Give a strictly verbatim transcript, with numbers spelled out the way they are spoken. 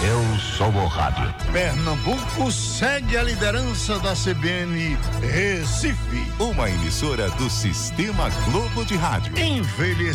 Eu sou o rádio. Pernambuco segue a liderança da C B N Recife. Uma emissora do Sistema Globo de Rádio. Envelhecimento